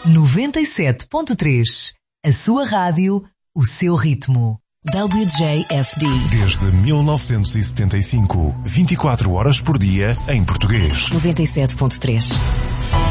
97.3. A sua rádio, o seu ritmo. WJFD. Desde 1975, 24 horas por dia em português. 97.3.